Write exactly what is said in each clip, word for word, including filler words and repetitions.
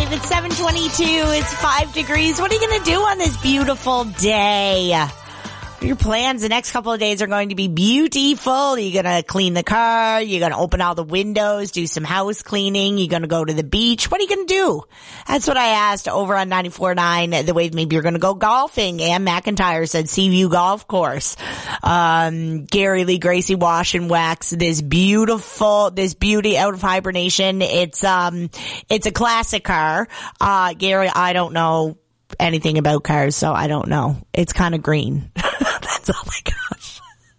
five. It's seven twenty-two. It's five degrees. What are you going to do on this beautiful day? Your plans the next couple of days are going to be beautiful. You're going to clean the car. You're going to open all the windows, do some house cleaning. You're going to go to the beach. What are you going to do? That's what I asked over on ninety-four point nine The Wave. Maybe you're going to go golfing. Ann McIntyre said Seaview Golf Course. Um, Gary Lee Gracie Wash and Wax. This beautiful, this beauty out of hibernation. It's, um, it's a classic car. Uh, Gary, I don't know anything about cars, so I don't know. It's kind of green. That's all I got.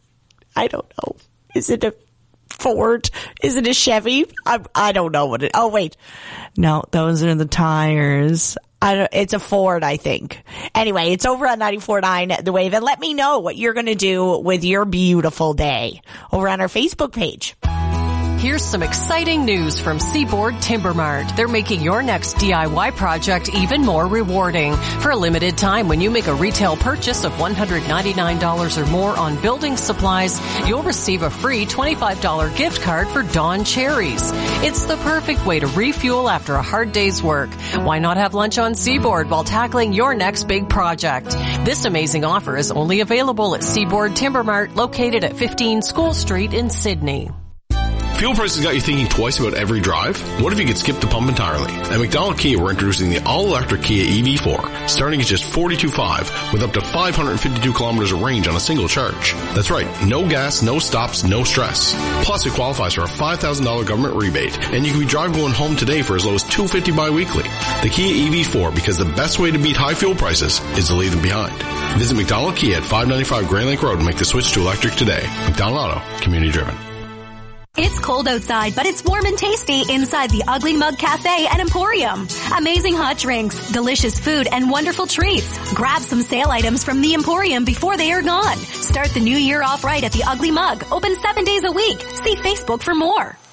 I don't know. Is it a Ford? Is it a Chevy? I I don't know what it. Oh wait, no, those are the tires. I don't, it's a Ford, I think. Anyway, it's over on ninety-four point nine The Wave, and let me know what you're going to do with your beautiful day over on our Facebook page. Here's some exciting news from Seaboard Timber Mart. They're making your next D I Y project even more rewarding. For a limited time, when you make a retail purchase of one hundred ninety-nine dollars or more on building supplies, you'll receive a free twenty-five dollars gift card for Dawn Cherries. It's the perfect way to refuel after a hard day's work. Why not have lunch on Seaboard while tackling your next big project? This amazing offer is only available at Seaboard Timber Mart, located at fifteen School Street in Sydney. Fuel prices got you thinking twice about every drive? What if you could skip the pump entirely? At McDonald Kia, we're introducing the all-electric Kia E V four, starting at just forty-two thousand five with up to five hundred fifty-two kilometers of range on a single charge. That's right, no gas, no stops, no stress. Plus, it qualifies for a five thousand dollars government rebate, and you can be driving going home today for as low as two hundred fifty dollars bi-weekly. The Kia E V four, because the best way to beat high fuel prices is to leave them behind. Visit McDonald Kia at five ninety-five Grand Lake Road and make the switch to electric today. McDonald Auto, community driven. It's cold outside, but it's warm and tasty inside the Ugly Mug Cafe and Emporium. Amazing hot drinks, delicious food, and wonderful treats. Grab some sale items from the Emporium before they are gone. Start the new year off right at the Ugly Mug. Open seven days a week. See Facebook for more.